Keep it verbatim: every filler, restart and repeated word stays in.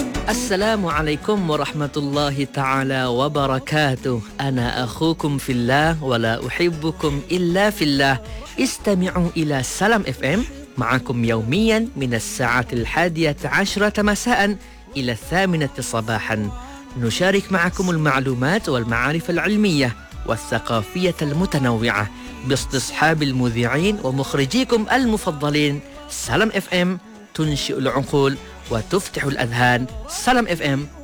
السلام عليكم ورحمة الله تعالى وبركاته. أنا أخوكم في الله ولا أحبكم إلا في الله. استمعوا إلى سلام اف ام معكم يوميا من الساعة الحادية عشرة مساء إلى الثامنة صباحا. نشارك معكم المعلومات والمعارف العلمية والثقافية المتنوعة باستصحاب المذيعين ومخرجيكم المفضلين. سلام اف ام تنشئ العقول وتفتح الأذهان. سلام اف ام